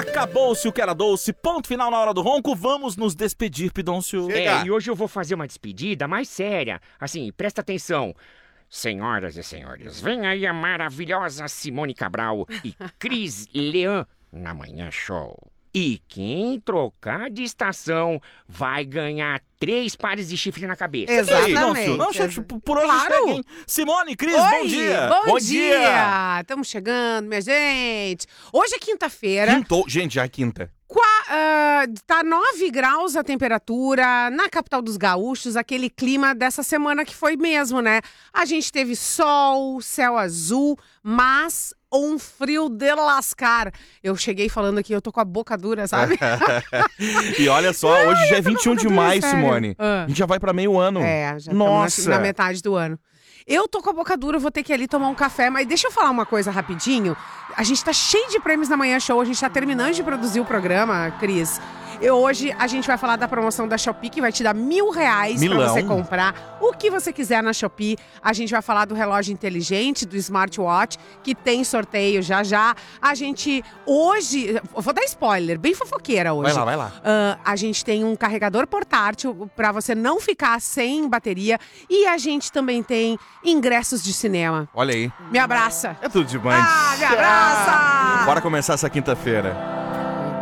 Acabou-se o que era doce, ponto final na hora do ronco, vamos nos despedir, Pidoncio. E hoje eu vou fazer uma despedida mais séria. Assim, presta atenção. Senhoras e senhores, vem aí a maravilhosa Simone Cabral e Cris Lean na Manhã Show. E quem trocar de estação vai ganhar 3 pares de chifre na cabeça. Exatamente. Não, chefe, por hoje Claro. chega, hein? Simone, Cris, Oi, bom dia. Bom dia. Estamos chegando, minha gente. Hoje é quinta-feira. Quintou. Gente, já é quinta. Tá 9 graus a temperatura na capital dos gaúchos, aquele clima dessa semana que foi mesmo, né? A gente teve sol, céu azul, mas um frio de lascar. Eu cheguei falando aqui, eu tô com a boca dura, sabe? E olha só, hoje já é 21 de maio, sério. Simone. A gente já vai pra meio ano. Já Nossa. estamos na metade do ano. Eu tô com a boca dura, vou ter que ir ali tomar um café, mas deixa eu falar uma coisa rapidinho. A gente tá cheio de prêmios na Manhã Show, a gente tá terminando de produzir o programa, Cris. Hoje a gente vai falar da promoção da Shopee, que vai te dar R$1.000 pra você comprar o que você quiser na Shopee. A gente vai falar do relógio inteligente, do smartwatch, que tem sorteio já já. A gente hoje, eu vou dar spoiler, bem fofoqueira hoje. Vai lá. A gente tem um carregador portátil pra você não ficar sem bateria. E a gente também tem ingressos de cinema. Olha aí. Me abraça. É tudo demais. Me abraça! Bora começar essa quinta-feira.